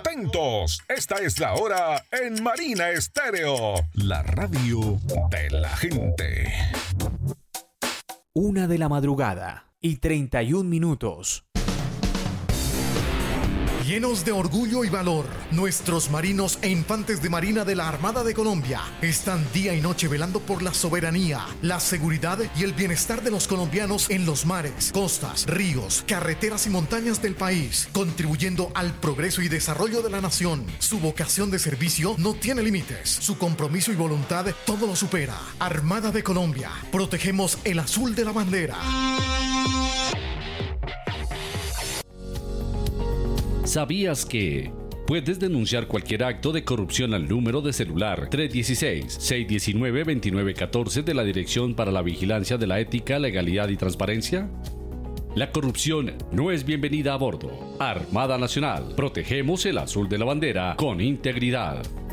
atentos. Esta es la hora en Marina Estéreo, la radio de la gente. 1:31 Llenos de orgullo y valor, nuestros marinos e infantes de Marina de la Armada de Colombia están día y noche velando por la soberanía, la seguridad y el bienestar de los colombianos en los mares, costas, ríos, carreteras y montañas del país, contribuyendo al progreso y desarrollo de la nación. Su vocación de servicio no tiene límites, su compromiso y voluntad todo lo supera. Armada de Colombia, protegemos el azul de la bandera. ¿Sabías que puedes denunciar cualquier acto de corrupción al número de celular 316-619-2914 de la Dirección para la Vigilancia de la Ética, Legalidad y Transparencia? La corrupción no es bienvenida a bordo. Armada Nacional, protegemos el azul de la bandera con integridad.